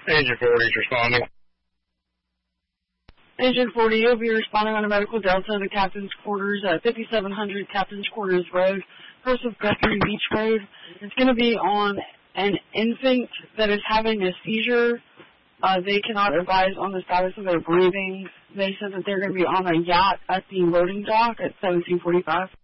Agent 40 is responding. Agent 40, you'll be responding on a medical Delta to Captain's Quarters at 5700 Captain's Quarters Road, first of Guthrie Beach Road. It's going to be on an infant that is having a seizure. They cannot advise on the status of their breathing. They said that they're going to be on a yacht at the loading dock at 1745.